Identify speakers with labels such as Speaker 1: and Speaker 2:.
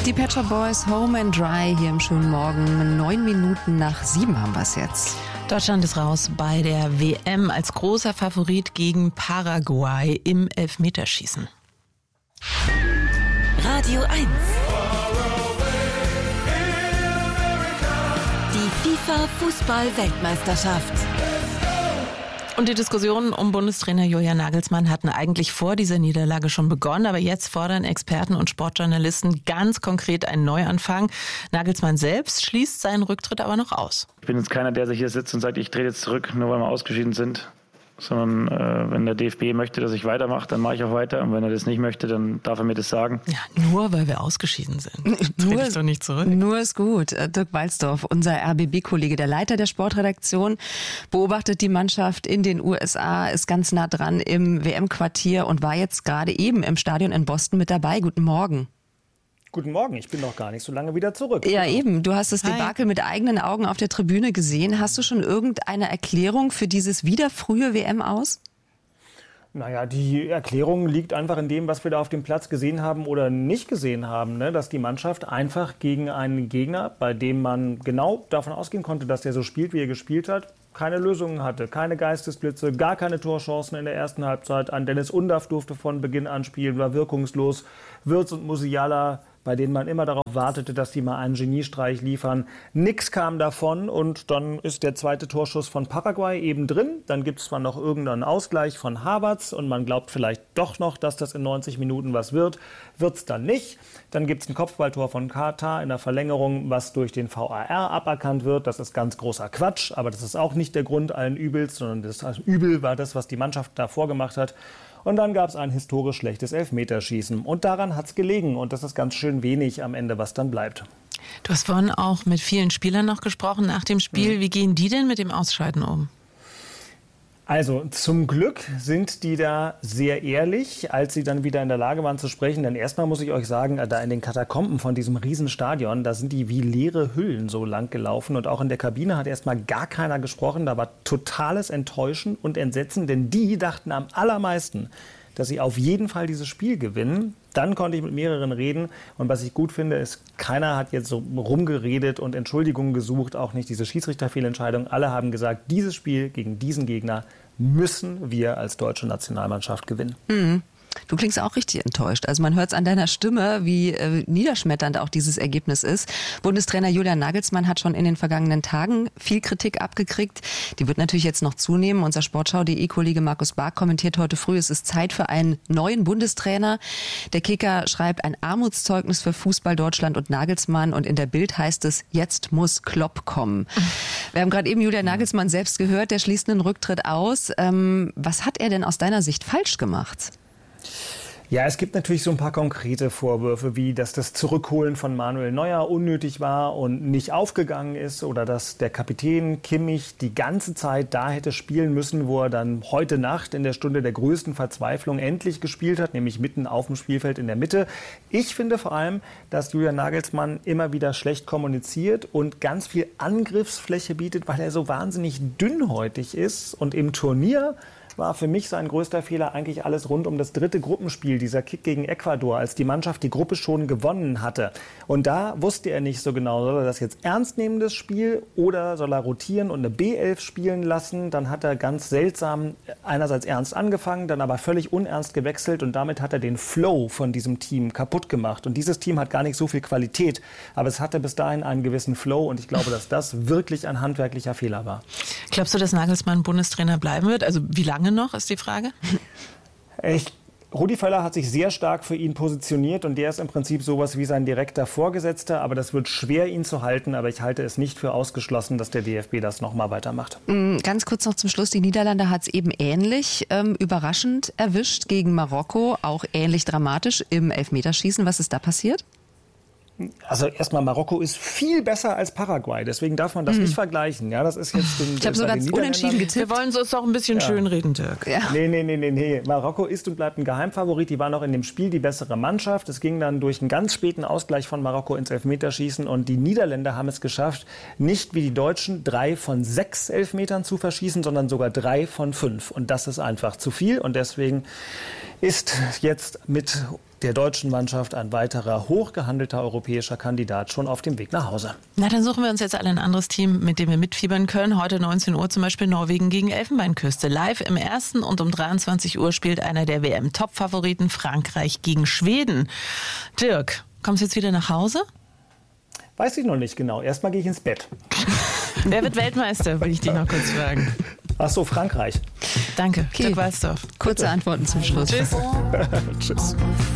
Speaker 1: Die Pet Shop Boys, Home and Dry, hier im schönen Morgen. 9 Minuten nach 7 haben wir es jetzt.
Speaker 2: Deutschland ist raus bei der WM als großer Favorit gegen Paraguay im Elfmeterschießen.
Speaker 3: Radio 1. Die FIFA-Fußball-Weltmeisterschaft.
Speaker 2: Und die Diskussionen um Bundestrainer Julian Nagelsmann hatten eigentlich vor dieser Niederlage schon begonnen. Aber jetzt fordern Experten und Sportjournalisten ganz konkret einen Neuanfang. Nagelsmann selbst schließt seinen Rücktritt aber noch aus.
Speaker 4: Ich bin jetzt keiner, der sich hier sitzt und sagt, ich trete jetzt zurück, nur weil wir ausgeschieden sind. Sondern wenn der DFB möchte, dass ich weitermache, dann mache ich auch weiter. Und wenn er das nicht möchte, dann darf er mir das sagen.
Speaker 2: Ja, nur weil wir ausgeschieden sind. Trete ich doch nicht zurück.
Speaker 1: Nur ist gut. Dirk Walzdorf, unser RBB-Kollege, der Leiter der Sportredaktion, beobachtet die Mannschaft in den USA, ist ganz nah dran im WM-Quartier und war jetzt gerade eben im Stadion in Boston mit dabei. Guten Morgen.
Speaker 5: Guten Morgen, ich bin noch gar nicht so lange wieder zurück.
Speaker 1: Ja, eben. Du hast das Debakel mit eigenen Augen auf der Tribüne gesehen. Hast du schon irgendeine Erklärung für dieses wieder frühe WM aus?
Speaker 5: Naja, die Erklärung liegt einfach in dem, was wir da auf dem Platz gesehen haben oder nicht gesehen haben. Ne? Dass die Mannschaft einfach gegen einen Gegner, bei dem man genau davon ausgehen konnte, dass der so spielt, wie er gespielt hat, keine Lösungen hatte, keine Geistesblitze, gar keine Torchancen in der ersten Halbzeit. An Dennis Undaff durfte von Beginn an spielen, war wirkungslos. Wirtz und Musiala, bei denen man immer darauf wartete, dass die mal einen Geniestreich liefern. Nix kam davon und dann ist der zweite Torschuss von Paraguay eben drin. Dann gibt es zwar noch irgendeinen Ausgleich von Havertz und man glaubt vielleicht doch noch, dass das in 90 Minuten was wird. Wird's dann nicht. Dann gibt es ein Kopfballtor von Katar in der Verlängerung, was durch den VAR aberkannt wird. Das ist ganz großer Quatsch, aber das ist auch nicht der Grund allen Übels, sondern das Übel war das, was die Mannschaft da vorgemacht hat. Und dann gab es ein historisch schlechtes Elfmeterschießen. Und daran hat es gelegen. Und das ist ganz schön wenig am Ende, was dann bleibt.
Speaker 2: Du hast vorhin auch mit vielen Spielern noch gesprochen nach dem Spiel. Wie gehen die denn mit dem Ausscheiden um?
Speaker 5: Also zum Glück sind die da sehr ehrlich, als sie dann wieder in der Lage waren zu sprechen. Denn erstmal muss ich euch sagen, da in den Katakomben von diesem Riesenstadion, da sind die wie leere Hüllen so lang gelaufen. Und auch in der Kabine hat erstmal gar keiner gesprochen. Da war totales Enttäuschen und Entsetzen, denn die dachten am allermeisten, dass sie auf jeden Fall dieses Spiel gewinnen. Dann konnte ich mit mehreren reden. Und was ich gut finde, ist, keiner hat jetzt so rumgeredet und Entschuldigungen gesucht, auch nicht diese Schiedsrichterfehlentscheidung. Alle haben gesagt, dieses Spiel gegen diesen Gegner müssen wir als deutsche Nationalmannschaft gewinnen.
Speaker 1: Mhm. Du klingst auch richtig enttäuscht. Also man hört es an deiner Stimme, wie niederschmetternd auch dieses Ergebnis ist. Bundestrainer Julian Nagelsmann hat schon in den vergangenen Tagen viel Kritik abgekriegt. Die wird natürlich jetzt noch zunehmen. Unser Sportschau.de-Kollege Markus Bark kommentiert heute früh, es ist Zeit für einen neuen Bundestrainer. Der Kicker schreibt ein Armutszeugnis für Fußball, Deutschland und Nagelsmann. Und in der Bild heißt es, jetzt muss Klopp kommen. Wir haben gerade eben Julian Nagelsmann selbst gehört, der schließt einen Rücktritt aus. Was hat er denn aus deiner Sicht falsch gemacht?
Speaker 5: Ja, es gibt natürlich so ein paar konkrete Vorwürfe, wie dass das Zurückholen von Manuel Neuer unnötig war und nicht aufgegangen ist oder dass der Kapitän Kimmich die ganze Zeit da hätte spielen müssen, wo er dann heute Nacht in der Stunde der größten Verzweiflung endlich gespielt hat, nämlich mitten auf dem Spielfeld in der Mitte. Ich finde vor allem, dass Julian Nagelsmann immer wieder schlecht kommuniziert und ganz viel Angriffsfläche bietet, weil er so wahnsinnig dünnhäutig ist und im Turnier war für mich sein größter Fehler eigentlich alles rund um das dritte Gruppenspiel, dieser Kick gegen Ecuador, als die Mannschaft die Gruppe schon gewonnen hatte. Und da wusste er nicht so genau, soll er das jetzt ernst nehmen, das Spiel, oder soll er rotieren und eine B11 spielen lassen. Dann hat er ganz seltsam einerseits ernst angefangen, dann aber völlig unernst gewechselt und damit hat er den Flow von diesem Team kaputt gemacht. Und dieses Team hat gar nicht so viel Qualität, aber es hatte bis dahin einen gewissen Flow und ich glaube, dass das wirklich ein handwerklicher Fehler war.
Speaker 2: Glaubst du, dass Nagelsmann Bundestrainer bleiben wird? Also wie lange noch, ist die Frage?
Speaker 5: Rudi Völler hat sich sehr stark für ihn positioniert und der ist im Prinzip sowas wie sein direkter Vorgesetzter, aber das wird schwer, ihn zu halten, aber ich halte es nicht für ausgeschlossen, dass der DFB das nochmal weitermacht.
Speaker 1: Ganz kurz noch zum Schluss, die Niederlande hat es eben ähnlich überraschend erwischt gegen Marokko, auch ähnlich dramatisch im Elfmeterschießen. Was ist da passiert?
Speaker 5: Also erstmal, Marokko ist viel besser als Paraguay, deswegen darf man das nicht vergleichen. Ja, das ist jetzt
Speaker 1: ich habe sogar unentschieden getippt.
Speaker 2: Wir wollen es auch ein bisschen schönreden, Dirk.
Speaker 1: Ja.
Speaker 5: Nee. Marokko ist und bleibt ein Geheimfavorit. Die waren auch in dem Spiel die bessere Mannschaft. Es ging dann durch einen ganz späten Ausgleich von Marokko ins Elfmeterschießen und die Niederländer haben es geschafft, nicht wie die Deutschen 3 von 6 Elfmetern zu verschießen, sondern sogar 3 von 5. Und das ist einfach zu viel und deswegen ist jetzt mit der deutschen Mannschaft ein weiterer hochgehandelter europäischer Kandidat schon auf dem Weg nach Hause.
Speaker 2: Na, dann suchen wir uns jetzt alle ein anderes Team, mit dem wir mitfiebern können. Heute 19 Uhr zum Beispiel Norwegen gegen Elfenbeinküste. Live im ersten und um 23 Uhr spielt einer der WM-Top-Favoriten Frankreich gegen Schweden. Dirk, kommst du jetzt wieder nach Hause?
Speaker 5: Weiß ich noch nicht genau. Erstmal gehe ich ins Bett.
Speaker 2: Wer wird Weltmeister, will ich dich noch kurz fragen.
Speaker 5: Ach so, Frankreich.
Speaker 2: Danke,
Speaker 1: Okay.
Speaker 2: Dirk Walsdorf.
Speaker 1: Kurze Antworten zum Schluss.
Speaker 2: Tschüss.
Speaker 5: Tschüss.